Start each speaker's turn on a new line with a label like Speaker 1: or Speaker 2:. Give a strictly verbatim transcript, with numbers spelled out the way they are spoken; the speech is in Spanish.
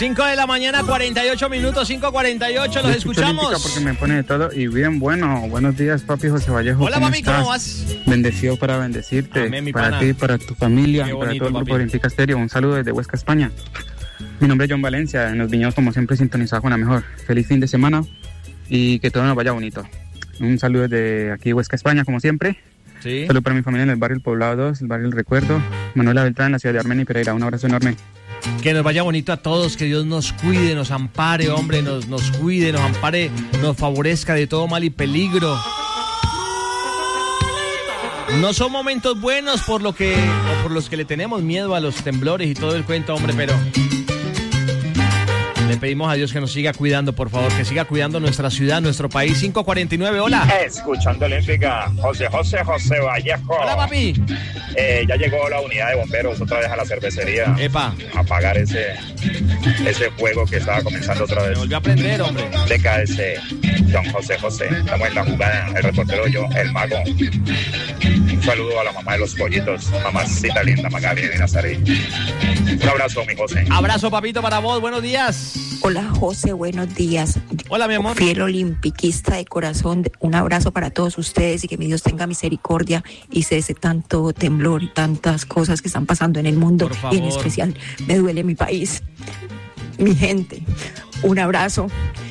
Speaker 1: cinco de la mañana, cuarenta y ocho minutos, cinco cuarenta y ocho, los escuchamos.
Speaker 2: Porque me pone de todo y bien, bueno, buenos días, papi José Vallejo.
Speaker 1: Hola, papi, ¿cómo vas?
Speaker 2: Bendecido para bendecirte,
Speaker 1: Amén, mi
Speaker 2: para
Speaker 1: pana.
Speaker 2: ti, para tu familia,
Speaker 1: Qué
Speaker 2: para
Speaker 1: bonito,
Speaker 2: todo el
Speaker 1: papi.
Speaker 2: grupo Olímpica Estéreo. Un saludo desde Huesca, España. Mi nombre es John Valencia, en los viñedos como siempre sintonizado con la mejor. Feliz fin de semana y que todo nos vaya bonito. Un saludo desde aquí Huesca, España, como siempre.
Speaker 1: Sí.
Speaker 2: Saludo para mi familia en el barrio El Poblado dos, el barrio El Recuerdo. Manuela Beltrán, en la ciudad de Armenia y Pereira. Un abrazo enorme.
Speaker 1: Que nos vaya bonito a todos, que Dios nos cuide, nos ampare, hombre, nos, nos cuide, nos ampare, nos favorezca de todo mal y peligro. No son momentos buenos por lo que, o por los que le tenemos miedo a los temblores y todo el cuento, hombre, pero le pedimos a Dios que nos siga cuidando, por favor, que siga cuidando nuestra ciudad, nuestro país. cinco cuarenta y nueve, hola.
Speaker 3: Escuchando Olímpica, José José José Vallejo.
Speaker 1: Hola, papi.
Speaker 3: Eh, ya llegó la unidad de bomberos otra vez a la cervecería.
Speaker 1: Epa.
Speaker 3: A apagar ese, ese fuego que estaba comenzando otra
Speaker 1: Me
Speaker 3: vez.
Speaker 1: volvió a prender, hombre.
Speaker 3: D K S, Don José José. Estamos en la jugada, el reportero yo, el mago. Un saludo a la mamá de los pollitos, mamacita linda Magali de Nazaret. Un abrazo, mi José.
Speaker 1: Abrazo, papito, para vos, buenos días.
Speaker 4: Hola José, buenos días.
Speaker 1: Hola, mi amor.
Speaker 4: Fiel olimpiquista de corazón, un abrazo para todos ustedes y que mi Dios tenga misericordia y cese tanto temblor y tantas cosas que están pasando en el mundo.
Speaker 1: Por favor.
Speaker 4: Y en especial me duele mi país, mi gente. Un abrazo